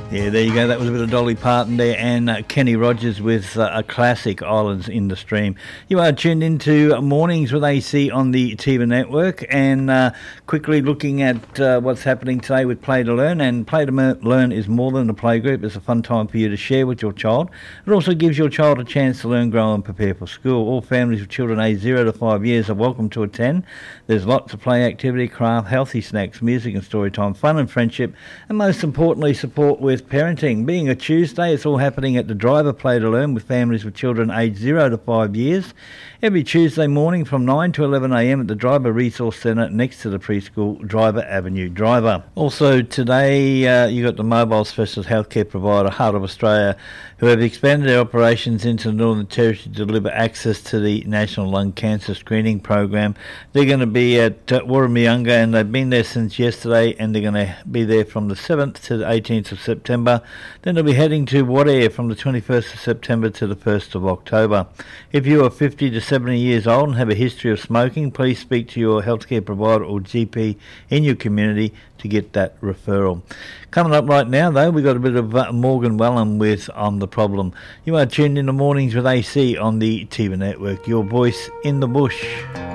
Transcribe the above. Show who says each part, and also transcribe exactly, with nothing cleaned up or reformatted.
Speaker 1: Yeah, there you go. That was a bit of Dolly Parton there and uh, Kenny Rogers with uh, a classic, Islands in the Stream. You are tuned into Mornings with A C on the T V network, and uh, quickly looking at uh, what's happening today with Play to Learn. And Play to Learn is more than a play group. It's a fun time for you to share with your child. It also gives your child a chance to learn, grow and prepare for school. All families with children aged zero to five years are welcome to attend. There's lots of play activity, craft, healthy snacks, music and story time, fun and friendship, and most importantly, support with parenting. Being a Tuesday, it's all happening at the Driver Play to Learn with families with children aged zero to five years. Every Tuesday morning from nine to eleven a m at the Driver Resource Centre next to the preschool, Driver Avenue Driver. Also today, uh, you got the mobile specialist healthcare provider, Heart of Australia, who have expanded their operations into the Northern Territory to deliver access to the National Lung Cancer Screening Program. They're going to be at uh, Warramyunga, and they've been there since yesterday, and they're going to be there from the seventh to the eighteenth of September. Then they'll be heading to Wadair from the twenty-first of September to the first of October. If you are fifty to seventy years old and have a history of smoking, please speak to your healthcare provider or G P in your community to get that referral. Coming up right now, though, we've got a bit of uh, Morgan Wallen with On the Problem. You are tuned in to Mornings with A C on the T V network, your voice in the bush.